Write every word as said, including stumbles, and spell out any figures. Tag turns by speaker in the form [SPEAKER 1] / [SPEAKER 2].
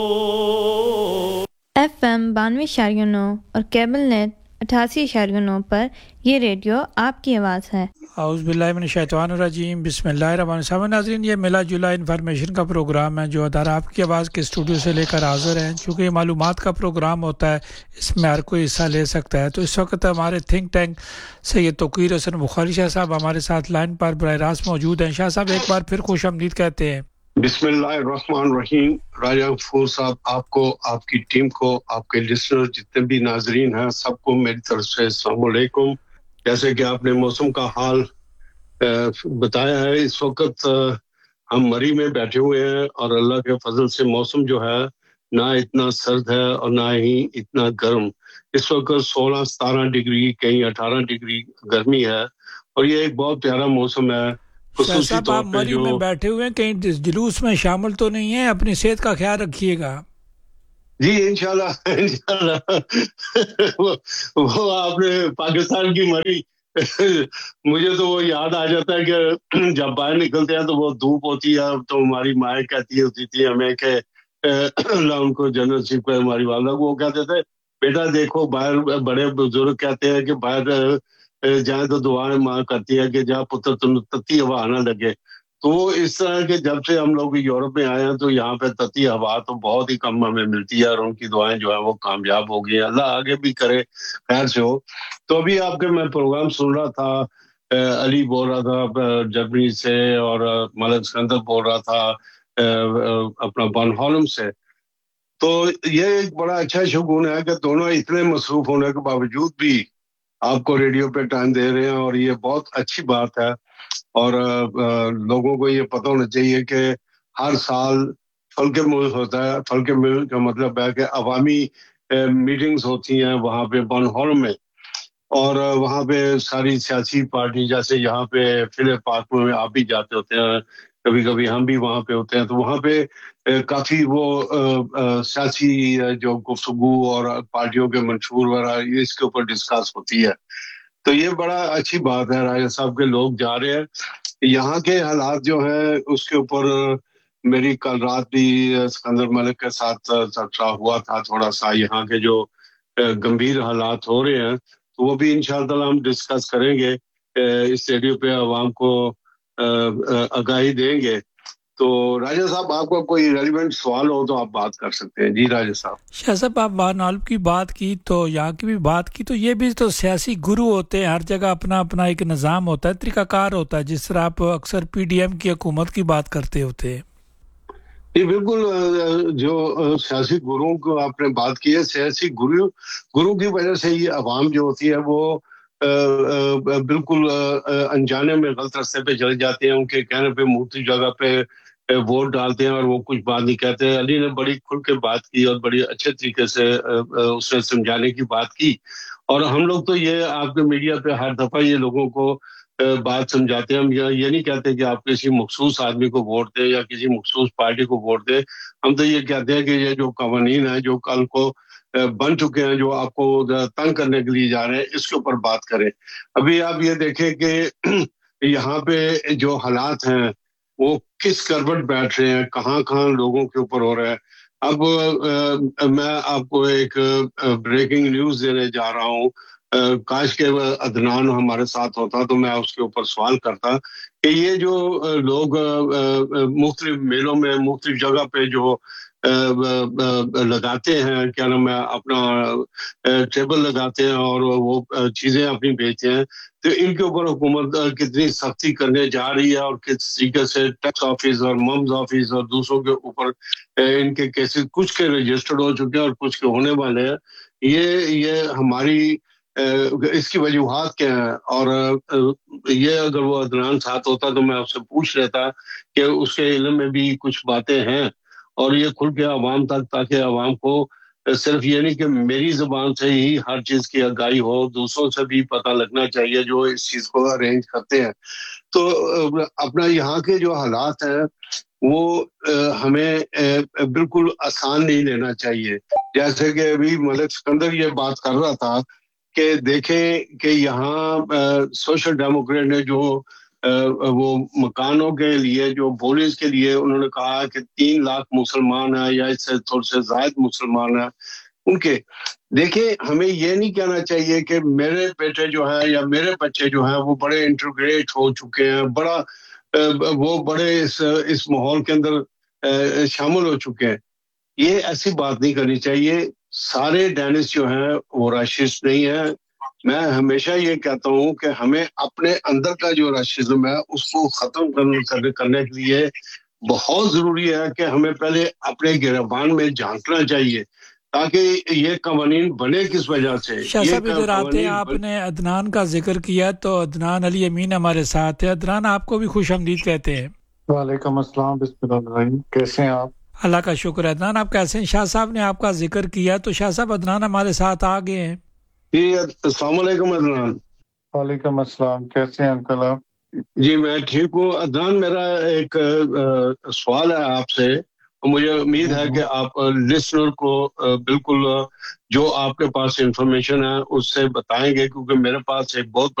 [SPEAKER 1] F M بانوے اشاریہ نو اور کیبل نیٹ اٹھاسی اشاریہ نو پر یہ ریڈیو آپ کی آواز ہے۔
[SPEAKER 2] اعوذ باللہ من الشیطان الرجیم، بسم اللہ الرحمن الرحیم۔ ناظرین، یہ ملا جلا انفارمیشن کا پروگرام ہے جو ادارہ آپ کی آواز کے اسٹوڈیو سے لے کر حاضر ہیں۔ چونکہ یہ معلومات کا پروگرام ہوتا ہے، اس میں ہر کوئی حصہ لے سکتا ہے، تو اس وقت ہمارے تھنک ٹینک سید توقیر حسن بخاری شاہ صاحب ہمارے ساتھ لائن پر براہ راست موجود ہیں۔ شاہ صاحب ایک بار پھر خوش آمدید کہتے ہیں۔
[SPEAKER 3] بسم اللہ الرحمن الرحیم۔ راجہ غفور صاحب، آپ کو، آپ کی ٹیم کو، آپ کے لسنر جتنے بھی ناظرین ہیں، سب کو میری طرف سے السلام علیکم۔ جیسے کہ آپ نے موسم کا حال بتایا ہے، اس وقت ہم مری میں بیٹھے ہوئے ہیں اور اللہ کے فضل سے موسم جو ہے نہ اتنا سرد ہے اور نہ ہی اتنا گرم۔ اس وقت سولہ ستارہ ڈگری، کہیں اٹھارہ ڈگری گرمی ہے اور یہ ایک بہت پیارا موسم ہے۔
[SPEAKER 2] خصوصی طور پہ مری میں بیٹھے ہوئے ہیں، کہیں جلوس میں شامل تو نہیں ہیں؟ اپنی صحت کا خیال رکھیے گا۔
[SPEAKER 3] جی انشاءاللہ انشاءاللہ وہ آپ نے پاکستان کی مری، مجھے تو وہ یاد آ جاتا ہے کہ جب باہر نکلتے ہیں تو وہ دھوپ ہوتی ہے، تو ہماری مائیں کہتی ہوتی تھی ہمیں کہ اللہ ان کو جنت نصیب کرے، ہماری والدہ کو وہ کہتے تھے بیٹا دیکھو باہر، بڑے بزرگ کہتے ہیں کہ باہر جائیں تو دعائیں ماں کرتی ہے کہ جا پتر تم تتی ہوا آنا لگے۔ تو وہ اس طرح کے جب سے ہم لوگ یورپ میں آئے ہیں تو یہاں پہ تتی ہوا تو بہت ہی کم ہمیں ملتی ہے، اور ان کی دعائیں جو ہیں وہ کامیاب ہو گئی ہیں، اللہ آگے بھی کرے خیر سے ہو۔ تو ابھی آپ کے میں پروگرام سن رہا تھا، علی بول رہا تھا جرمنی سے اور ملک سکندر بول رہا تھا اپنا بارنہولم سے۔ تو یہ ایک بڑا اچھا شگون ہے کہ دونوں اتنے مصروف ہونے کے باوجود بھی آپ کو ریڈیو پہ ٹائم دے رہے ہیں، اور یہ بہت اچھی بات ہے۔ اور لوگوں کو یہ پتہ ہونا چاہیے کہ ہر سال فلک ملک ہوتا ہے۔ فلک ملک کا مطلب ہے کہ عوامی میٹنگز ہوتی ہیں وہاں پہ بارنہولم میں، اور وہاں پہ ساری سیاسی پارٹی، جیسے یہاں پہ فلپ پارک میں آپ بھی جاتے ہوتے ہیں، کبھی کبھی ہم بھی وہاں پہ ہوتے ہیں، تو وہاں پہ کافی وہ سیاسی جو گفتگو اور پارٹیوں کے منشور وغیرہ اس کے اوپر ڈسکس ہوتی ہے۔ تو یہ بڑا اچھی بات ہے راجہ صاحب کے لوگ جا رہے ہیں۔ یہاں کے حالات جو ہیں اس کے اوپر میری کل رات بھی سکندر ملک کے ساتھ چرچا ہوا تھا تھوڑا سا، یہاں کے جو گمبھیر حالات ہو رہے ہیں تو وہ بھی انشاءاللہ ہم ڈسکس کریں گے، اس ریڈیو پہ عوام کو آگاہی دیں گے۔ تو راجہ صاحب آپ کا کوئی ریلیونٹ سوال ہو تو آپ بات کر سکتے ہیں۔ جی راجہ صاحب۔
[SPEAKER 2] شاہ صاحب آپ بارنہولم کی بات کی تو یہاں کی بھی بات کی، تو یہ بھی تو سیاسی گرو ہوتے ہیں، ہر جگہ اپنا اپنا ایک نظام ہوتا ہے، طریقہ کار ہوتا ہے، جس طرح آپ اکثر پی ڈی ایم کی حکومت کی بات کرتے ہوتے ہیں۔
[SPEAKER 3] جی بالکل، جو سیاسی گروؤں کو آپ نے بات کی ہے، سیاسی گرو گرو کی وجہ سے یہ عوام جو ہوتی ہے وہ بالکل انجانے میں غلط راستے پہ چلے جاتے ہیں، ان کے کہنے پہ مختلف جگہ پہ ووٹ ڈالتے ہیں اور وہ کچھ بات نہیں کہتے۔ علی نے بڑی کھل کے بات کی اور بڑی اچھے طریقے سے اس نے سمجھانے کی بات کی، اور ہم لوگ تو یہ آپ کے میڈیا پہ ہر دفعہ یہ لوگوں کو بات سمجھاتے ہیں۔ ہم یہ نہیں کہتے کہ آپ کسی مخصوص آدمی کو ووٹ دیں یا کسی مخصوص پارٹی کو ووٹ دیں، ہم تو یہ کہتے ہیں کہ یہ جو قوانین ہیں جو کل کو بن چکے ہیں، جو آپ کو تنگ کرنے کے لیے جا رہے ہیں، اس کے اوپر بات کریں۔ ابھی آپ یہ دیکھیں کہ یہاں پہ جو حالات ہیں وہ کس کروٹ بیٹھ رہے ہیں، کہاں کہاں لوگوں کے اوپر ہو رہا ہے۔ اب میں آپ کو ایک بریکنگ نیوز دینے جا رہا ہوں، کاش کے عدنان ہمارے ساتھ ہوتا تو میں اس کے اوپر سوال کرتا کہ یہ جو لوگ مختلف میلوں میں مختلف جگہ پہ جو لگاتے ہیں، کیا نام ہے، اپنا ٹیبل لگاتے ہیں اور وہ چیزیں اپنی بیچتے ہیں، تو ان کے اوپر حکومت کتنی سختی کرنے جا رہی ہے، اور کس طریقے سے ٹیکس آفس اور ممز آفس اور دوسروں کے اوپر ان کے کیسز کچھ کے رجسٹرڈ ہو چکے ہیں اور کچھ کے ہونے والے ہیں۔ یہ یہ ہماری اس کی وجوہات کیا ہیں، اور یہ اگر وہ عدنان ساتھ ہوتا تو میں آپ سے پوچھ لیتا کہ اس کے علم میں بھی کچھ باتیں ہیں، اور یہ کھل کے عوام تک، تاکہ عوام کو صرف یہ نہیں کہ میری زبان سے ہی ہر چیز کی آگاہی ہو، دوسروں سے بھی پتہ لگنا چاہیے جو اس چیز کو ارینج کرتے ہیں۔ تو اپنا یہاں کے جو حالات ہیں وہ ہمیں بالکل آسان نہیں لینا چاہیے۔ جیسے کہ ابھی ملک سکندر یہ بات کر رہا تھا کہ دیکھیں کہ یہاں سوشل ڈیموکریٹ نے جو وہ مکانوں کے لیے جو بولیز کے لیے انہوں نے کہا کہ تین لاکھ مسلمان ہیں یا اس سے تھوڑے سے زائد مسلمان ہیں ان کے. دیکھیں ہمیں یہ نہیں کہنا چاہیے کہ میرے بیٹے جو ہیں یا میرے بچے جو ہیں وہ بڑے انٹیگریٹ ہو چکے ہیں, بڑا وہ بڑے اس اس ماحول کے اندر شامل ہو چکے ہیں. یہ ایسی بات نہیں کرنی چاہیے. سارے ڈینس جو ہیں وہ راشسٹ نہیں ہیں. میں ہمیشہ یہ کہتا ہوں کہ ہمیں اپنے اندر کا جو راشزم ہے اس کو ختم کرنے کے لیے بہت ضروری ہے کہ ہمیں پہلے اپنے گریبان میں جھانکنا چاہیے تاکہ یہ قوانین بنے کس وجہ سے.
[SPEAKER 2] شاہ صاحب ادھر آتے ہیں, آپ نے عدنان کا ذکر کیا تو عدنان علی امین ہمارے ساتھ ہے. عدنان آپ کو بھی خوش آمدید کہتے ہیں.
[SPEAKER 4] وعلیکم السلام, بسم اللہ الرحمن الرحیم. کیسے ہیں آپ؟
[SPEAKER 2] اللہ کا شکر ہے. عدنان آپ کیسے ہیں؟ شاہ صاحب نے آپ کا ذکر کیا تو شاہ صاحب عدنان ہمارے ساتھ آ گئے ہیں.
[SPEAKER 3] جی السلام علیکم عدنان.
[SPEAKER 4] وعلیکم السلام, کیسے ہیں انکل آپ؟
[SPEAKER 3] جی میں ٹھیک ہوں. عدنان میرا ایک سوال ہے آپ سے. مجھے امید ہے کہ آپ لسنر کو بالکل جو آپ کے پاس انفارمیشن ہے اس سے بتائیں گے, کیونکہ میرے پاس ایک بہت